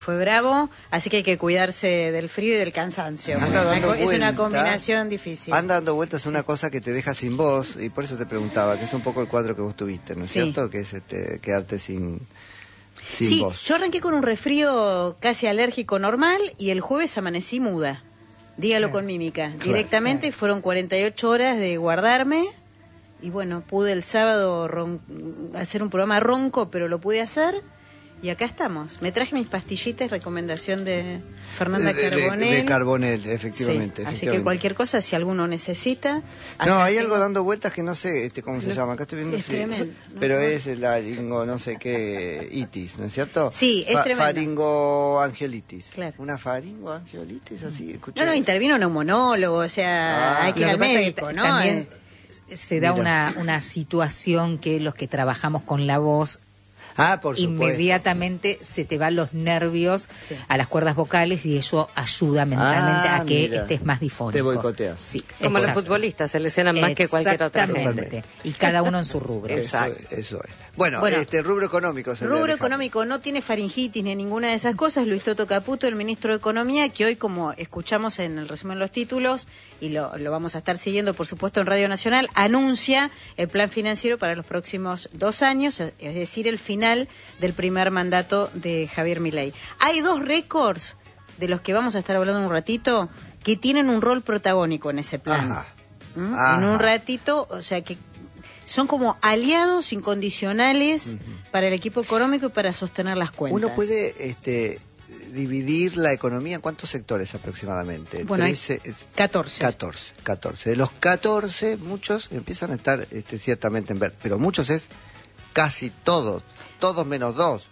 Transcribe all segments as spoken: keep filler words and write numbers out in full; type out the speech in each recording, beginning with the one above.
Fue bravo, así que hay que cuidarse del frío y del cansancio. Anda dando Es una vueltas, combinación difícil. Anda dando vueltas una cosa que te deja sin voz, y por eso te preguntaba, que es un poco el cuadro que vos tuviste, ¿no es Sí. cierto? Que es este, quedarte sin, sin Sí, voz. yo arranqué con un resfrío casi alérgico normal y el jueves amanecí muda. Dígalo Claro. con mímica. Claro. Directamente Claro. fueron cuarenta y ocho horas de guardarme y bueno, pude el sábado ron- hacer un programa ronco, pero lo pude hacer. Y acá estamos. Me traje mis pastillitas, recomendación de Fernanda de, de- Carbonell. de Carbonell, efectivamente. Sí, así efectivamente. que cualquier cosa, si alguno necesita. No, acá hay tengo- algo dando vueltas que no sé este cómo se Lo- llama. Acá estoy viendo, es si- tremendo, ¿no? pero es la laringo, no sé qué, itis, ¿no es cierto? Sí, es tremendo. Faringoangelitis. Claro. Una faringoangelitis, así, escuché. No, no, intervino neumonólogo, o sea, Ah. hay que ir Lo al que pasa es que médico, ta- ¿no? también Eh, se da Mira. una, una situación que los que trabajamos con la voz, Ah, por supuesto. inmediatamente se te van los nervios Sí. a las cuerdas vocales y eso ayuda mentalmente Ah, a que mira. estés más difónico. Te boicotea. Sí, Como los exacto. futbolistas, se lesionan más que cualquier otra gente. Exactamente. Y cada uno en su rubro. Eso, Exacto. eso es. Bueno, Bueno, este rubro económico. se le Rubro aleja. económico no tiene faringitis ni ninguna de esas cosas. Luis Toto Caputo, el ministro de Economía, que hoy, como escuchamos en el resumen de los títulos, y lo, lo vamos a estar siguiendo, por supuesto, en Radio Nacional, anuncia el plan financiero para los próximos dos años, es decir, el final del primer mandato de Javier Milei. Hay dos récords de los que vamos a estar hablando en un ratito que tienen un rol protagónico en ese plan. Ajá. ¿Mm? Ajá. En un ratito, o sea que son como aliados incondicionales para el equipo económico y para sostener las cuentas. Uno puede este, dividir la economía en cuántos sectores aproximadamente. Bueno, hay Trece, es- catorce. catorce. catorce. De los catorce, muchos empiezan a estar este, ciertamente en verde, pero muchos es casi todos, todos menos dos.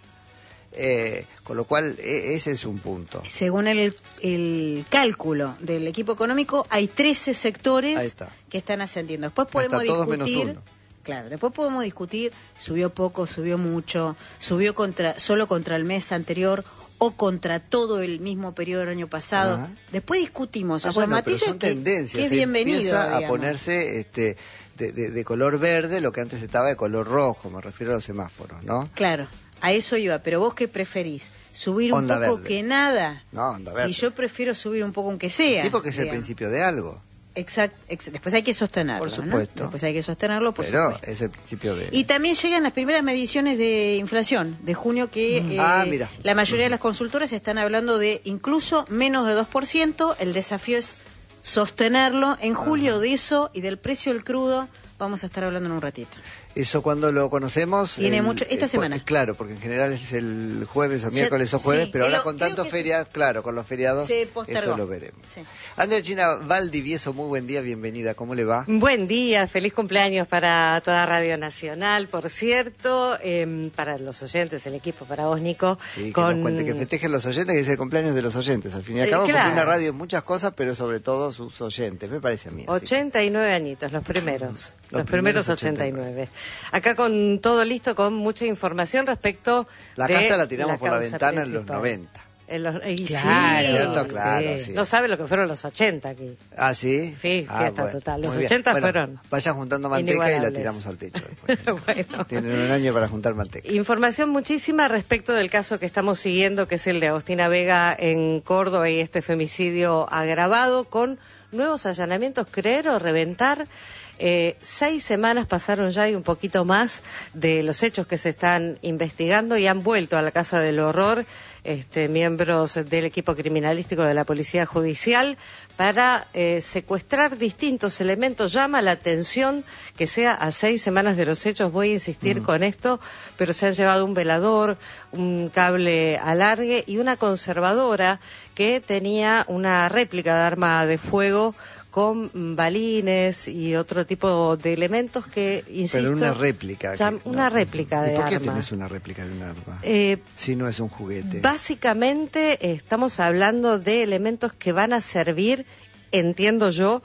Eh, con lo cual, e- ese es un punto. Según el, el cálculo del equipo económico, hay trece Ahí sectores está. que están ascendiendo. Después podemos Está todos menos discutir. uno. Claro, después podemos discutir, subió poco, subió mucho, subió contra solo contra el mes anterior o contra todo el mismo periodo del año pasado. Ajá. Después discutimos Ah, esos bueno, pero matices son que, tendencias. que es se bienvenido. Empieza a digamos. ponerse este, de, de- de color verde lo que antes estaba de color rojo, me refiero a los semáforos, ¿no? Claro, a eso iba, pero vos qué preferís, subir un Onda poco verde. que nada. No, onda verde. Y yo prefiero subir un poco aunque sea. Sí, porque es el digamos. principio de algo, Exact, ex- después hay que sostenerlo, Por ¿no? supuesto. Después hay que sostenerlo, por pero supuesto. es el principio de... Y también llegan las primeras mediciones de inflación de junio que eh, Ah, mira. la mayoría de las consultoras están hablando de incluso menos de dos por ciento. El desafío es sostenerlo. En julio de eso y del precio del crudo vamos a estar hablando en un ratito. Eso cuando lo conocemos... Tiene el- mucho- esta eh, semana. por- Claro, porque en general es el jueves o Ya- miércoles o jueves, sí, pero ahora creo- con creo tantos que feriados, claro, con los feriados, se postergó. eso lo veremos. Sí. Ander China Valdivieso, muy buen día, bienvenida, ¿cómo le va? Buen día, feliz cumpleaños para toda Radio Nacional, por cierto, eh, para los oyentes, el equipo, para vos, Nico. Sí, que con- nos cuente, que festejen los oyentes, que es el cumpleaños de los oyentes, al fin y al Eh, cabo, claro. porque una radio es muchas cosas, pero sobre todo sus oyentes, me parece a mí. así. ochenta y nueve añitos, los primeros, los, Los primeros primeros ochenta y nueve. Acá con todo listo, con mucha información respecto La de casa la tiramos por la causa ventana en los principal. noventa. En los, y Claro, sí, ¿cierto? Claro, sí. No sabe lo que fueron los ochenta aquí. Ah, ¿sí? Sí, Ah, fiesta total. Los muy bien. ochenta Bueno, fueron vayan juntando manteca y la inigualables. tiramos al techo después. Bueno. Tienen un año para juntar manteca. Información muchísima respecto del caso que estamos siguiendo, que es el de Agostina Vega en Córdoba y este femicidio agravado con nuevos allanamientos, creer o reventar. Eh, seis semanas pasaron ya y un poquito más de los hechos que se están investigando y han vuelto a la Casa del Horror este, miembros del equipo criminalístico de la Policía Judicial para eh, secuestrar distintos elementos. Llama la atención que sea a seis semanas de los hechos, voy a insistir Mm. con esto, pero se han llevado un velador, un cable alargue y una conservadora que tenía una réplica de arma de fuego con balines y otro tipo de elementos que, insisto... Pero una réplica. llam- que- una no. réplica de ¿Y por qué arma. tenés una réplica de un arma? Eh, si no es un juguete. Básicamente eh, estamos hablando de elementos que van a servir, entiendo yo,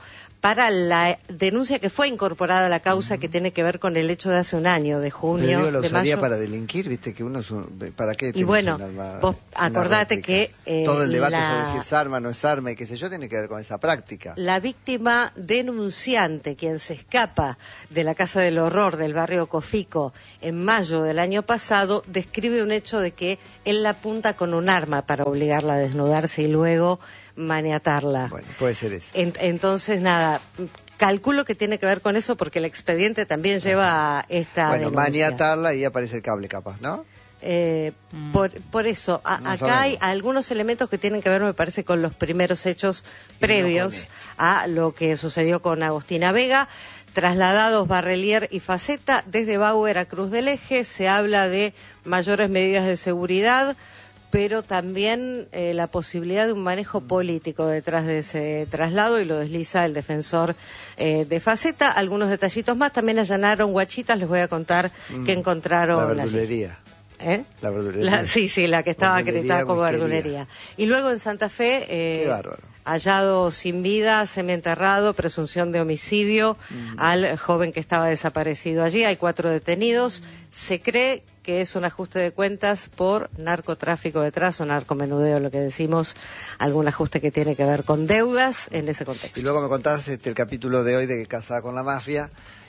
para la denuncia que fue incorporada a la causa, que tiene que ver con el hecho de hace un año, de junio, Pero digo, lo de usaría mayo. para delinquir, viste que uno es un, ¿para qué? Y tienes bueno, una arma- vos una acordate réplica? que, eh, todo el debate la- sobre si es arma, no es arma y qué sé yo, tiene que ver con esa práctica. La víctima denunciante, quien se escapa de la Casa del Horror del barrio Cofico en mayo del año pasado, describe un hecho de que él la apunta con un arma para obligarla a desnudarse y luego maniatarla. Bueno, puede ser eso. En- entonces, nada, calculo que tiene que ver con eso porque el expediente también lleva a esta Bueno, denuncia. maniatarla y aparece el cable capaz, ¿no? Eh, Mm. por, por eso, a- No acá hay sabemos. algunos elementos que tienen que ver, me parece, con los primeros hechos no previos con esto. a lo que sucedió con Agostina Vega. Trasladados Barrelier y Faceta desde Bauer a Cruz del Eje, se habla de mayores medidas de seguridad, pero también eh, la posibilidad de un manejo político detrás de ese traslado, y lo desliza el defensor eh, de Faceta. Algunos detallitos más, también allanaron Huachitas, les voy a contar que encontraron La allí. verdulería. ¿Eh? La verdulería. La- sí, sí, la que estaba Verdulería, acreditada como whiskería. verdulería. Y luego en Santa Fe, eh, Qué bárbaro. hallado sin vida, semienterrado, presunción de homicidio al joven que estaba desaparecido allí. Hay cuatro detenidos. Se cree que es un ajuste de cuentas por narcotráfico detrás, o narcomenudeo, lo que decimos, algún ajuste que tiene que ver con deudas en ese contexto. Y luego me contás este, el capítulo de hoy de que casada con la mafia.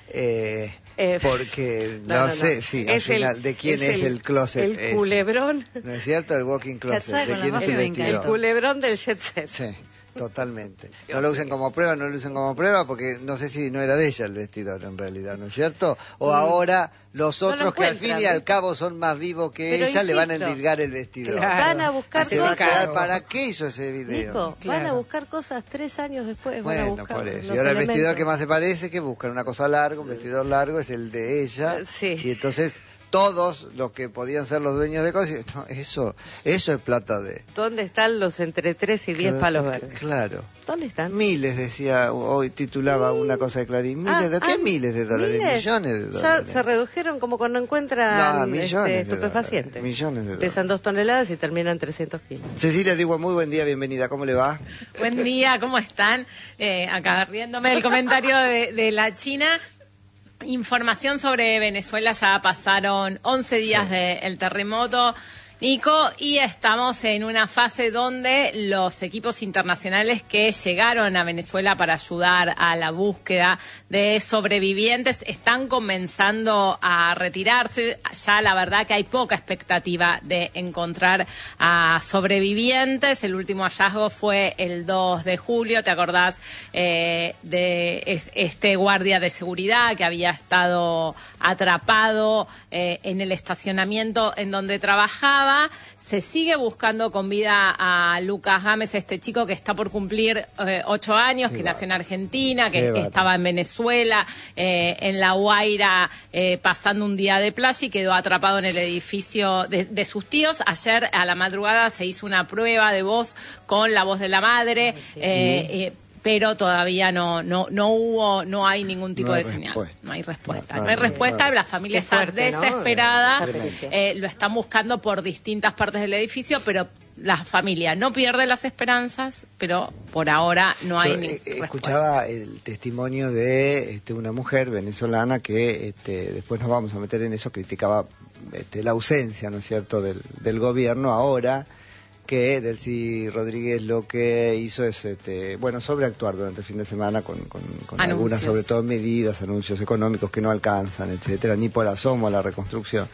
Eh, Eh, porque no, no, no, no. sé, sí, al Es el- final, ¿de quién es, el, closet? El ese? culebrón. ¿No es cierto? El walking closet. Casada ¿De con la quién es el mafia me encanta. El vestido? culebrón del jet set. Sí, totalmente. No lo usen como prueba, no lo usen como prueba, porque no sé si no era de ella el vestidor en realidad, ¿no es cierto? O ahora los No lo otros que al fin y encuentran, al cabo son más vivos que Pero ella le van a insisto, endilgar el vestidor. Claro. Van a buscar Se va a cosas. quedar, ¿para qué hizo ese video? Nico, Claro. van a buscar cosas tres años después. van a Bueno, buscar por eso. los Y ahora el vestidor elementos. que más se parece, que buscan una cosa larga, un vestidor largo, es el de ella. Sí. Y entonces todos los que podían ser los dueños de cosas, no, eso, eso es plata de... ¿Dónde están los entre tres y diez Cla- palos verdes? Claro. ¿Dónde están? Miles, decía, hoy titulaba una cosa de Clarín. Miles Ah, de, ¿qué ah, miles de dólares? miles. Millones de Ya dólares. se redujeron como cuando encuentran No, millones este, de estupefacientes. dólares, millones de dólares. Pesan dos toneladas y terminan trescientos kilos. Cecilia Digua, muy buen día, bienvenida. ¿Cómo le va? Buen día, ¿cómo están? Eh, acá riéndome del comentario de, de la China. Información sobre Venezuela, ya pasaron once días Sí. del terremoto, Nico, y estamos en una fase donde los equipos internacionales que llegaron a Venezuela para ayudar a la búsqueda de sobrevivientes están comenzando a retirarse. Ya la verdad que hay poca expectativa de encontrar a sobrevivientes. El último hallazgo fue el dos de julio, ¿te acordás? Eh, de es- este guardia de seguridad que había estado atrapado eh, en el estacionamiento en donde trabajaba. Se sigue buscando con vida a Lucas Gámez, este chico que está por cumplir eh, ocho años, Qué que nació en bárbaro. Argentina, Qué que bárbaro. estaba en Venezuela, eh, en La Guaira, eh, pasando un día de playa y quedó atrapado en el edificio de, de sus tíos. Ayer a la madrugada se hizo una prueba de voz con la voz de la madre. sí. eh, eh, pero todavía no no no hubo, no hay ningún tipo No hay de señal. respuesta. No hay respuesta. No, No, no, hay no, respuesta, no. la familia Qué está fuerte, ¿no? desesperada. Esa petición. Eh, lo están buscando por distintas partes del edificio, pero la familia no pierde las esperanzas, pero por ahora no hay Yo, ni eh, respuesta. escuchaba el testimonio de este, una mujer venezolana que este, después nos vamos a meter en eso, criticaba este, la ausencia, ¿no es cierto?, del, del gobierno ahora, que Delcy Rodríguez lo que hizo es, este, bueno, sobreactuar durante el fin de semana con, con, con Anuncios. algunas, sobre todo, medidas, anuncios económicos que no alcanzan, etcétera, ni por asomo a la reconstrucción.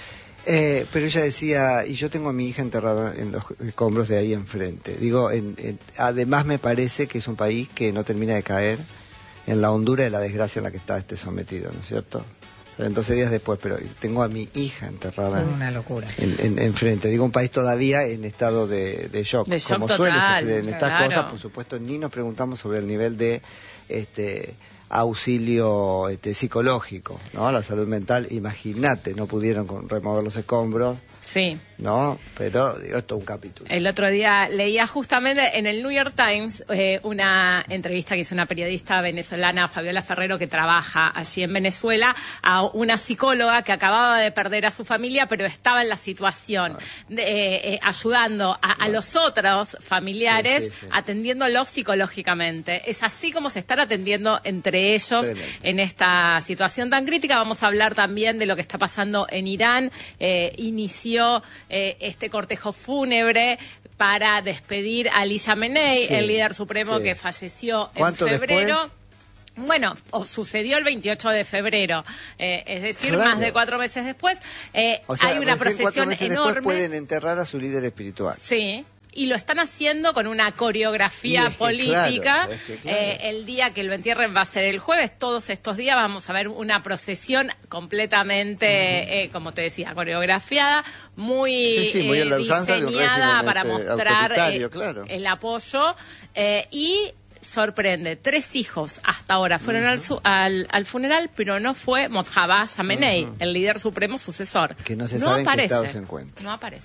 Eh, pero ella decía, y yo tengo a mi hija enterrada en los escombros de ahí enfrente. Digo, en, en- además me parece que es un país que no termina de caer en la hondura de la desgracia en la que está este sometido, ¿no es cierto? Entonces días después, pero tengo a mi hija enterrada Una locura. en, en, enfrente. Digo, un país todavía en estado de, de shock. De shock Como suele total, suceder en estas claro. cosas, por supuesto, ni nos preguntamos sobre el nivel de este auxilio este, psicológico, ¿no? La salud mental, imagínate, no pudieron con- remover los escombros. Sí. ¿no? Pero, digo, esto es un capítulo. El otro día leía justamente en el New York Times eh, una entrevista que hizo una periodista venezolana, Fabiola Ferrero, que trabaja allí en Venezuela, a una psicóloga que acababa de perder a su familia, pero estaba en la situación, de, eh, eh, ayudando a, a los otros familiares, sí, sí, sí. atendiéndolos psicológicamente. Es así como se están atendiendo entre ellos Tremendo. en esta situación tan crítica. Vamos a hablar también de lo que está pasando en Irán. Eh, inició eh, este cortejo fúnebre para despedir a Ali Khamenei, sí, el líder supremo sí. que falleció en febrero. Después? Bueno, o sucedió el veintiocho de febrero, eh, es decir, claro. más de cuatro meses después. Eh, o sea, hay una procesión enorme. Después pueden enterrar a su líder espiritual. Sí. Y lo están haciendo con una coreografía es que política. Claro, es que claro. eh, el día que lo entierren va a ser el jueves. Todos estos días vamos a ver una procesión completamente, uh-huh. eh, como te decía, coreografiada, muy, sí, sí, muy eh, diseñada para este, mostrar eh, claro. el apoyo. Eh, y sorprende, tres hijos hasta ahora fueron uh-huh. al, su, al, al funeral, pero no fue Mojtaba Khamenei, uh-huh. el líder supremo sucesor. Que no se no sabe aparece, en qué estado se encuentra. No aparece.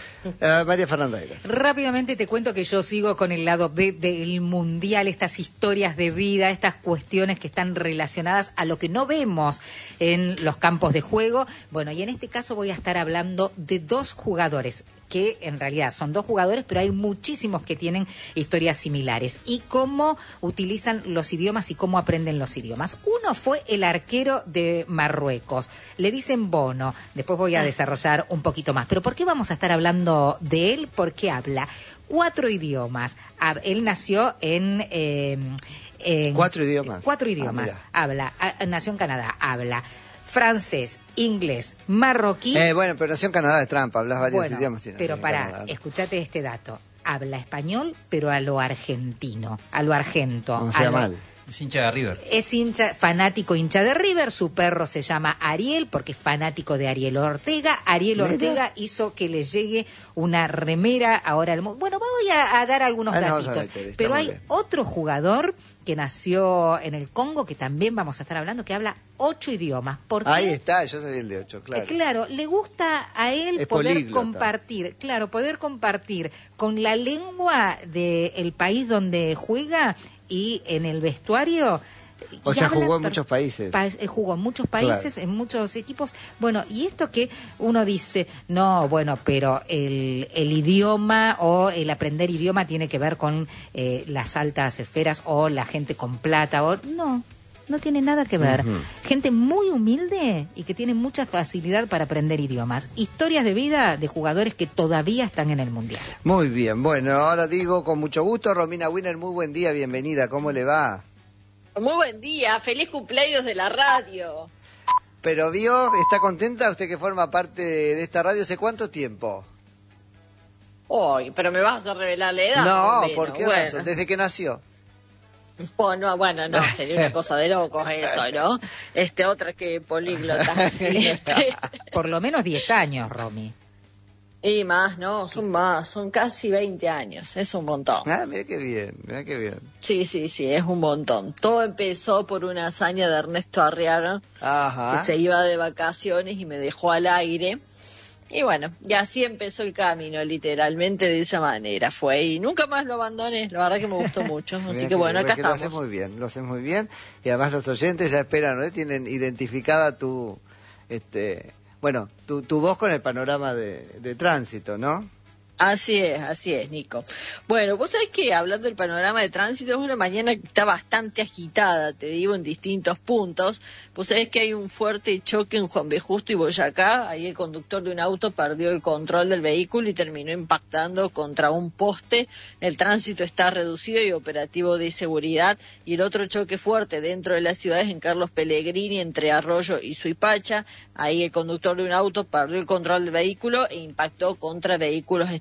Uh, María Fernanda Eras. Rápidamente te cuento que yo sigo con el lado B del mundial, estas historias de vida, estas cuestiones que están relacionadas a lo que no vemos en los campos de juego. Bueno, y en este caso voy a estar hablando de dos jugadores, que en realidad son dos jugadores, pero hay muchísimos que tienen historias similares. Y cómo utilizan los idiomas y cómo aprenden los idiomas. Uno fue el arquero de Marruecos. Le dicen Bono. Después voy a desarrollar un poquito más. Pero ¿por qué vamos a estar hablando de él? Porque habla cuatro idiomas. Él nació en... Eh, en ¿Cuatro idiomas? Cuatro idiomas. Ah, habla. Nació en Canadá. Habla francés, inglés, marroquí. Eh, bueno, pero nació en Canadá, de trampa, hablas varios bueno, idiomas. Sí, pero pará, escuchate este dato. Habla español, pero a lo argentino, a lo argento. No sea lo... mal. Es hincha de River. Es hincha, fanático hincha de River. Su perro se llama Ariel porque es fanático de Ariel Ortega. Ariel Mira. Ortega hizo que le llegue una remera ahora al mundo. Bueno, voy a, a dar algunos ah, datitos. No, meter, pero hay bien. otro jugador que nació en el Congo, que también vamos a estar hablando, que habla ocho idiomas. ¿Por qué? Ahí está, yo soy el de ocho, claro. Eh, claro, le gusta a él es poder políglota. compartir, claro, poder compartir con la lengua del país donde juega y en el vestuario. O sea, jugó en muchos países. Pa jugó en muchos países, claro. en muchos equipos. Bueno, y esto que uno dice, no, bueno, pero el, el idioma o el aprender idioma tiene que ver con eh, las altas esferas o la gente con plata. O no, no tiene nada que ver. Uh-huh. Gente muy humilde y que tiene mucha facilidad para aprender idiomas. Historias de vida de jugadores que todavía están en el Mundial. Muy bien, bueno, ahora digo con mucho gusto, Romina Wiener, muy buen día, bienvenida, ¿cómo le va? Muy buen día, feliz cumpleaños de la radio. Pero vio, ¿está contenta usted que forma parte de esta radio hace cuánto tiempo? Uy, pero me vas a revelar la edad. No, menos. ¿por qué bueno. razón? ¿Desde que nació? Oh, no, bueno, no, sería una cosa de locos eso, ¿no? Este, otra que políglota. este... Por lo menos diez años, Romy. Y más, no, son más, son casi veinte años, es un montón. Ah, mira qué bien, mira qué bien. Sí, sí, sí, es un montón. Todo empezó por una hazaña de Ernesto Arriaga, Ajá. que se iba de vacaciones y me dejó al aire. Y bueno, y así empezó el camino, literalmente de esa manera fue. Y nunca más lo abandoné, la verdad que me gustó mucho. Así que, que bueno, acá estamos. Lo haces muy bien, lo haces muy bien. Y además los oyentes ya esperan, ¿no? Tienen identificada tu... este Bueno, tu, tu voz con el panorama de, de tránsito, ¿no? Así es, así es, Nico. Bueno, vos sabés que hablando del panorama de tránsito, es una mañana que está bastante agitada, te digo, en distintos puntos. Vos sabés que hay un fuerte choque en Juan B. Justo y Boyacá. Ahí el conductor de un auto perdió el control del vehículo y terminó impactando contra un poste. El tránsito está reducido y operativo de seguridad. Y el otro choque fuerte dentro de la ciudad es en Carlos Pellegrini, entre Arroyo y Suipacha. Ahí el conductor de un auto perdió el control del vehículo e impactó contra vehículos estacionados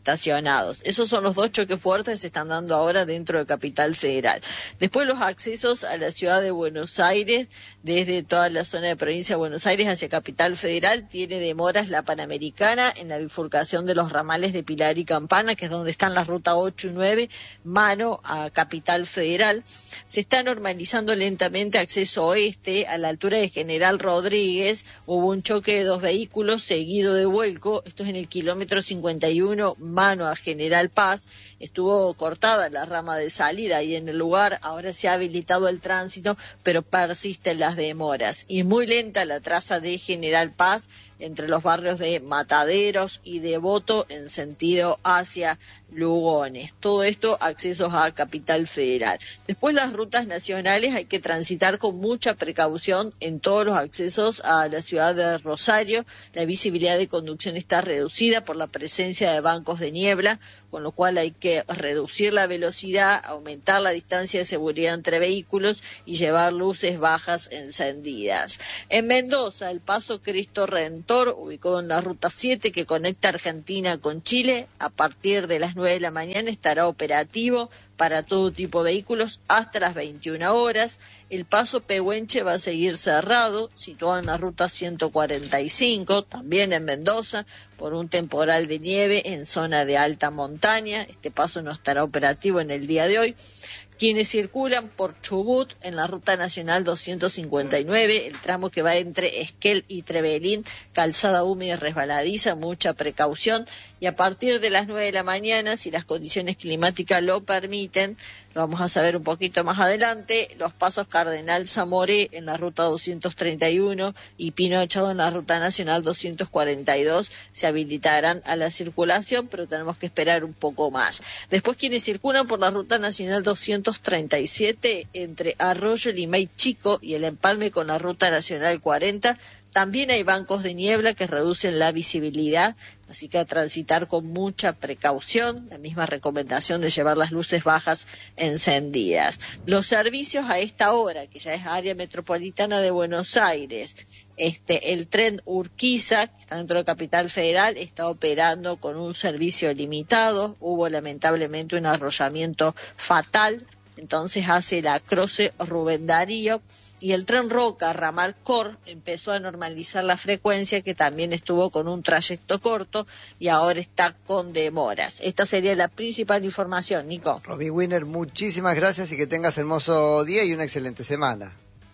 estacionados. Esos son los dos choques fuertes que se están dando ahora dentro de Capital Federal. Después los accesos a la ciudad de Buenos Aires, desde toda la zona de provincia de Buenos Aires hacia Capital Federal, tiene demoras la Panamericana en la bifurcación de los ramales de Pilar y Campana, que es donde están las rutas ocho y nueve, mano a Capital Federal. Se está normalizando lentamente acceso oeste a la altura de General Rodríguez. Hubo un choque de dos vehículos seguido de vuelco. Esto es en el kilómetro cincuenta y uno, mano a General Paz. Estuvo cortada la rama de salida y en el lugar ahora se ha habilitado el tránsito, pero persisten las demoras. Y muy lenta la traza de General Paz entre los barrios de Mataderos y Devoto en sentido hacia Lugones. Todo esto accesos a Capital Federal. Después las rutas nacionales hay que transitar con mucha precaución en todos los accesos a la ciudad de Rosario. La visibilidad de conducción está reducida por la presencia de bancos de niebla, con lo cual hay que reducir la velocidad, aumentar la distancia de seguridad entre vehículos y llevar luces bajas encendidas. En Mendoza, el paso Cristo Redentor, ubicado en la ruta siete que conecta Argentina con Chile, a partir de las nueve de la mañana estará operativo para todo tipo de vehículos hasta las veintiuna horas. El paso Pehuenche va a seguir cerrado, situado en la ruta ciento cuarenta y cinco, también en Mendoza, por un temporal de nieve en zona de alta montaña. Este paso no estará operativo en el día de hoy. Quienes circulan por Chubut en la ruta nacional doscientos cincuenta y nueve, el tramo que va entre Esquel y Trevelín, calzada húmeda y resbaladiza, mucha precaución. Y a partir de las nueve de la mañana, si las condiciones climáticas lo permiten, lo vamos a saber un poquito más adelante, los pasos Cardenal Zamoré en la ruta doscientos treinta y uno y Pino Echado en la ruta nacional doscientos cuarenta y dos se habilitarán a la circulación, pero tenemos que esperar un poco más. Después, quienes circulan por la ruta nacional doscientos treinta y siete entre Arroyo, Limay Chico y el empalme con la ruta nacional cuarenta, también hay bancos de niebla que reducen la visibilidad, así que a transitar con mucha precaución, la misma recomendación de llevar las luces bajas encendidas. Los servicios a esta hora, que ya es área metropolitana de Buenos Aires, este, el tren Urquiza, que está dentro de Capital Federal, está operando con un servicio limitado. Hubo lamentablemente un arrollamiento fatal, entonces hace la Croce Rubén Darío. Y el tren Roca, ramal Cor, empezó a normalizar la frecuencia, que también estuvo con un trayecto corto y ahora está con demoras. Esta sería la principal información, Nico. Romy Wiener, muchísimas gracias y que tengas hermoso día y una excelente semana.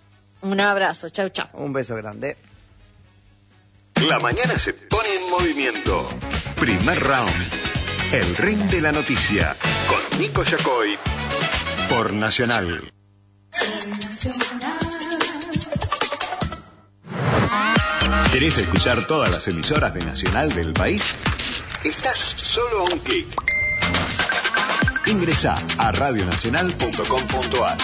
Un abrazo, chau, chau. Un beso grande. La mañana se pone en movimiento. Primer round. El ring de la noticia. Con Nico Yacoy. Por Nacional. ¿Querés escuchar todas las emisoras de Nacional del país? Estás solo a un clic. Ingresá a radio nacional punto com punto a r.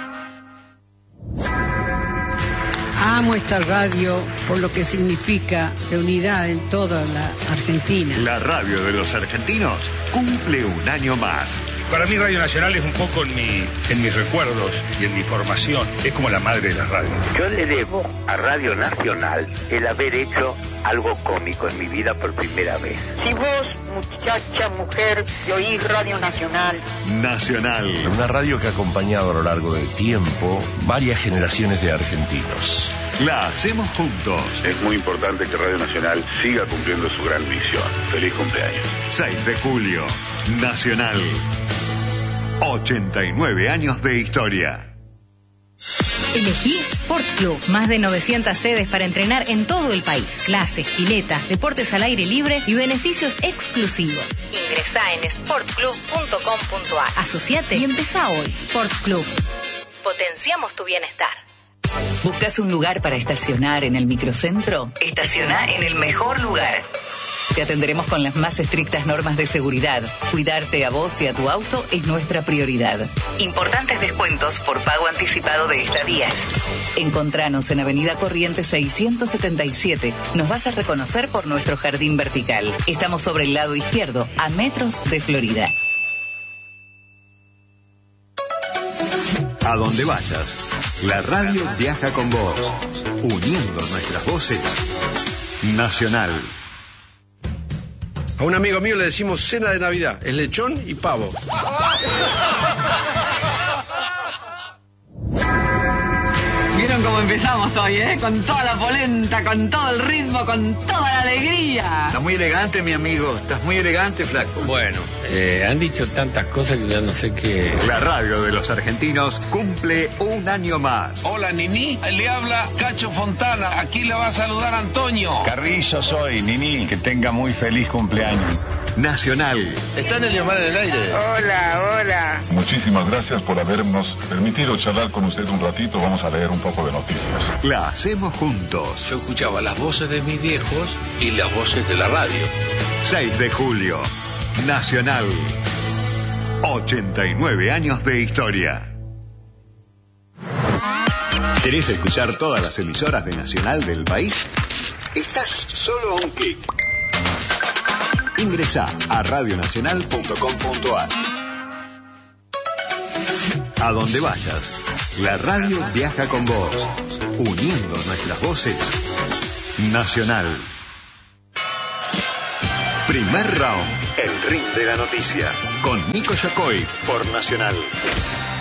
Amo esta radio por lo que significa de unidad en toda la Argentina. La radio de los argentinos cumple un año más. Para mí Radio Nacional es un poco en, mi, en mis recuerdos y en mi formación. Es como la madre de la radio. Yo le debo a Radio Nacional el haber hecho algo cómico en mi vida por primera vez. Si vos, muchacha, mujer, que oís Radio Nacional. Nacional. Una radio que ha acompañado a lo largo del tiempo varias generaciones de argentinos. La hacemos juntos. Es muy importante que Radio Nacional siga cumpliendo su gran misión. Feliz cumpleaños. seis de julio. Nacional. ochenta y nueve años de historia. Elegí Sport Club. Más de novecientas sedes para entrenar en todo el país. Clases, piletas, deportes al aire libre y beneficios exclusivos. Ingresá en sport club punto com punto a r. Asociate y empezá hoy. Sport Club. Potenciamos tu bienestar. ¿Buscas un lugar para estacionar en el microcentro? Estaciona en el mejor lugar. Te atenderemos con las más estrictas normas de seguridad. Cuidarte a vos y a tu auto es nuestra prioridad. Importantes descuentos por pago anticipado de estadías. Encontranos en Avenida Corrientes seiscientos setenta y siete. Nos vas a reconocer por nuestro jardín vertical. Estamos sobre el lado izquierdo, a metros de Florida. A donde vayas, la radio viaja con vos, uniendo nuestras voces. Nacional. A un amigo mío le decimos cena de Navidad, es lechón y pavo. ¿Vieron cómo empezamos hoy, eh? Con toda la polenta, con todo el ritmo, con toda la alegría. Estás muy elegante, mi amigo. Estás muy elegante, flaco. Bueno, eh, han dicho tantas cosas que ya no sé qué... La radio de los argentinos cumple un año más. Hola, Nini. Le habla Cacho Fontana. Aquí le va a saludar Antonio. Carrillo soy, Nini. Que tenga muy feliz cumpleaños. Nacional. ¿Está en el llamar en el aire? Hola, hola. Muchísimas gracias por habernos permitido charlar con usted un ratito. Vamos a leer un poco de noticias. La hacemos juntos. Yo escuchaba las voces de mis viejos y las voces de la radio. seis de julio. Nacional. ochenta y nueve años de historia. ¿Querés escuchar todas las emisoras de Nacional del país? Estás solo a un clic. Ingresá a radionacional punto com punto ar. A donde vayas, la radio viaja con vos, uniendo nuestras voces. Nacional. Primer round, el ring de la noticia, con Nico Yacoy por Nacional.